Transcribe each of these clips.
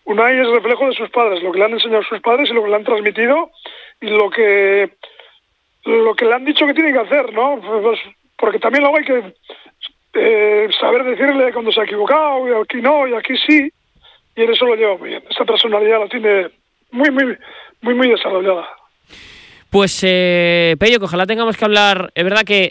Unai es reflejo de sus padres, lo que le han enseñado sus padres y lo que le han transmitido y lo que le han dicho que tiene que hacer, ¿no? Pues, porque también luego hay que saber decirle cuando se ha equivocado, y aquí no, y aquí sí, y en eso lo lleva muy bien. Esta personalidad la tiene muy desarrollada. Pues, Pello, que ojalá tengamos que hablar, es verdad que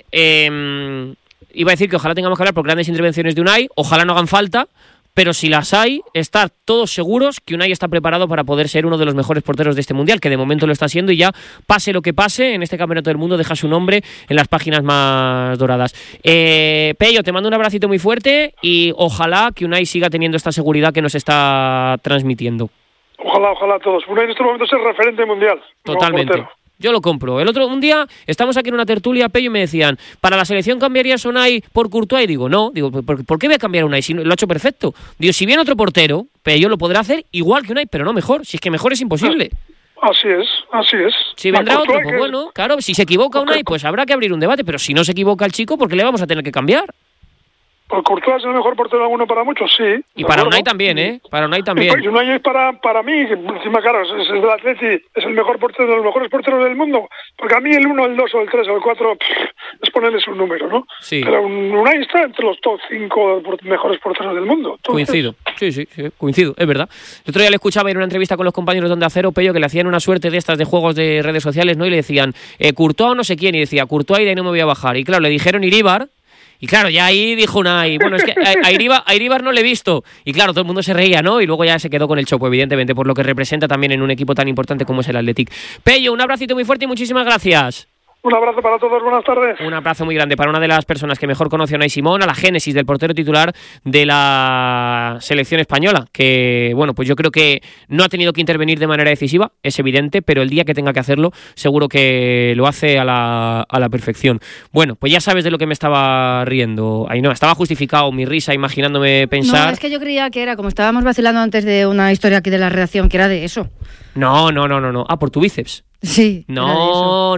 iba a decir que ojalá tengamos que hablar por grandes intervenciones de Unai, ojalá no hagan falta, pero si las hay, estar todos seguros que Unai está preparado para poder ser uno de los mejores porteros de este Mundial, que de momento lo está siendo, y ya pase lo que pase, en este Campeonato del Mundo deja su nombre en las páginas más doradas. Pello, te mando un abracito muy fuerte y ojalá que Unai siga teniendo esta seguridad que nos está transmitiendo. Ojalá todos. Unai en este momento es el referente mundial. Totalmente. Yo lo compro. Un día estamos aquí en una tertulia, Pello, y me decían, ¿para la selección cambiarías a Unai por Courtois? Y digo, no. Digo, ¿por qué voy a cambiar a Unai si lo ha hecho perfecto? Digo, si viene otro portero, Pello lo podrá hacer igual que Unai, pero no mejor. Si es que mejor es imposible. Así es. Si vendrá otro, pues bueno, claro, si se equivoca Unai, pues habrá que abrir un debate, pero si no se equivoca el chico, ¿por qué le vamos a tener que cambiar? Pues Courtois es el mejor portero del mundo para muchos, sí. Y para Unai también, ¿eh? Para Unai también. Y Unai es para mí, que encima, claro, es el Atleti, es el mejor portero, de los mejores porteros del mundo. Porque a mí el 1, el 2 o el 3 o el 4 es ponerles un número, ¿no? Sí. Pero Unai está entre los top 5 mejores porteros del mundo. Entonces... Coincido, sí, coincido, es verdad. El otro día le escuchaba en una entrevista con los compañeros de Onda Cero, Pello, que le hacían una suerte de estas de juegos de redes sociales, ¿no? Y le decían, Courtois o no sé quién, y decía, Courtois, y de ahí no me voy a bajar. Y claro, le dijeron Iríbar. Y claro, ya ahí dijo Unai, bueno, es que a Iríbar no le he visto. Y claro, todo el mundo se reía, ¿no? Y luego ya se quedó con el chopo, evidentemente, por lo que representa también en un equipo tan importante como es el Athletic. Pello, un abracito muy fuerte y muchísimas gracias. Un abrazo para todos, buenas tardes. Un abrazo muy grande para una de las personas que mejor conoce a Unai Simón, a la génesis del portero titular de la selección española, que, bueno, pues yo creo que no ha tenido que intervenir de manera decisiva, es evidente, pero el día que tenga que hacerlo, seguro que lo hace a la perfección. Bueno, pues ya sabes de lo que me estaba riendo, Ainhoa, estaba justificado mi risa imaginándome pensar... No, es que yo creía que era, como estábamos vacilando antes de una historia aquí de la redacción, que era de eso. No. Ah, por tu bíceps. Sí. No,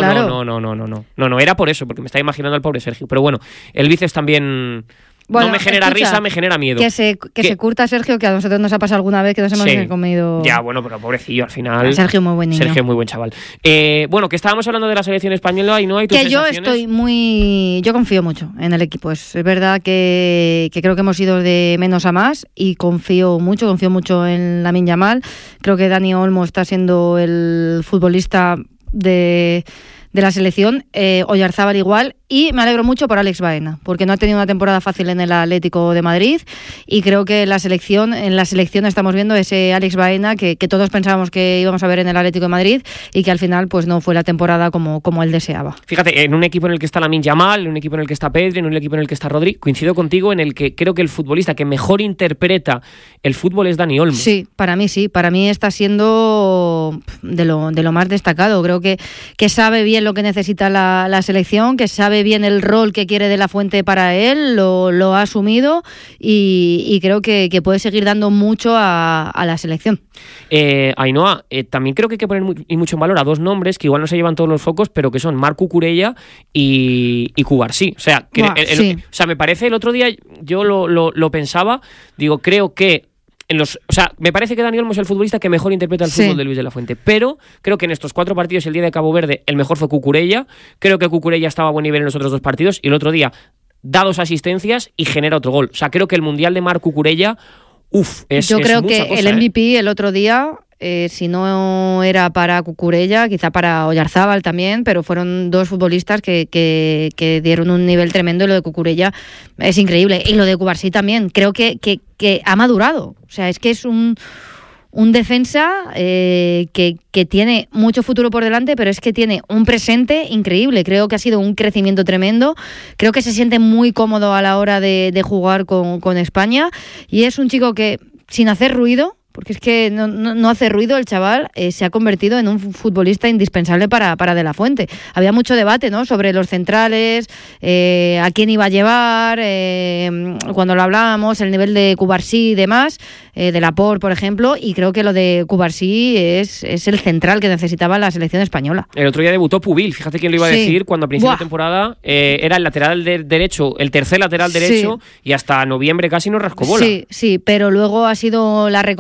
era por eso, porque me estaba imaginando al pobre Sergio. Pero bueno, el bíceps también no me genera risa, me genera miedo. Que se curta Sergio, que a nosotros nos ha pasado alguna vez que nos hemos comido... Ya, bueno, pero pobrecillo, al final... Sergio, muy buen niño. Sergio, muy buen chaval. Bueno, que estábamos hablando de la selección española y no hay tus sensaciones. Yo confío mucho en el equipo. Es verdad que creo que hemos ido de menos a más y confío mucho en Lamine Yamal. Creo que Dani Olmo está siendo el futbolista de la selección, Oyarzábal igual, y me alegro mucho por Alex Baena, porque no ha tenido una temporada fácil en el Atlético de Madrid y creo que en la selección estamos viendo ese Alex Baena que todos pensábamos que íbamos a ver en el Atlético de Madrid y que al final pues no fue la temporada como él deseaba. Fíjate, en un equipo en el que está Lamine Yamal, en un equipo en el que está Pedri, en un equipo en el que está Rodri, coincido contigo en el que creo que el futbolista que mejor interpreta el fútbol es Dani Olmo. Sí, para mí está siendo de lo más destacado. Creo que sabe bien lo que necesita la selección, que sabe bien el rol que quiere De La Fuente para él, lo ha asumido y creo que puede seguir dando mucho a la selección. Ainhoa, también creo que hay que poner mucho en valor a dos nombres que igual no se llevan todos los focos, pero que son Marc Cucurella y Cubarsí. O sea, me parece, el otro día yo lo pensaba, digo, creo que me parece que Dani Olmo es el futbolista que mejor interpreta el fútbol de Luis de la Fuente, pero creo que en estos 4 partidos, el día de Cabo Verde, el mejor fue Cucurella. Creo que Cucurella estaba a buen nivel en los otros 2 partidos y el otro día da 2 asistencias y genera otro gol. O sea, creo que el Mundial de Marc Cucurella, yo creo que el MVP el otro día, si no era para Cucurella, quizá para Oyarzábal también, pero fueron 2 futbolistas que dieron un nivel tremendo y lo de Cucurella es increíble. Y lo de Cubarsí también, creo que ha madurado. O sea, es que es un defensa que tiene mucho futuro por delante, pero es que tiene un presente increíble. Creo que ha sido un crecimiento tremendo. Creo que se siente muy cómodo a la hora de jugar con España y es un chico que, sin hacer ruido, porque es que no hace ruido el chaval, se ha convertido en un futbolista indispensable para De La Fuente. Había mucho debate, ¿no?, sobre los centrales, a quién iba a llevar, cuando lo hablábamos, el nivel de Cubarsí y demás, de Laporte, por ejemplo, y creo que lo de Cubarsí es el central que necesitaba la selección española. El otro día debutó Pubil, fíjate quién lo iba a decir, cuando a principio de temporada era el lateral derecho, el tercer lateral derecho, y hasta noviembre casi no rascó bola. Sí, pero luego ha sido la